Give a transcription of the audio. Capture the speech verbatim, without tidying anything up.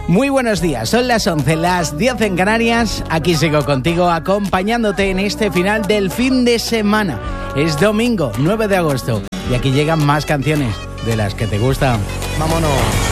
Muy buenos días, son las once, las diez en Canarias. Aquí sigo contigo acompañándote en este final del fin de semana. Es domingo nueve de agosto y aquí llegan más canciones de las que te gustan. Vámonos.